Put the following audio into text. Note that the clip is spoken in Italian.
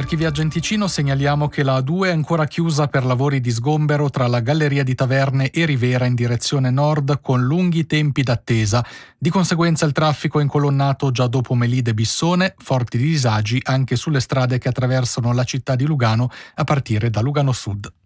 Per chi viaggia in Ticino segnaliamo che la A2 è ancora chiusa per lavori di sgombero tra la Galleria di Taverne e Rivera in direzione nord con lunghi tempi d'attesa. Di conseguenza il traffico è incolonnato già dopo Melide e Bissone, forti disagi anche sulle strade che attraversano la città di Lugano a partire da Lugano Sud.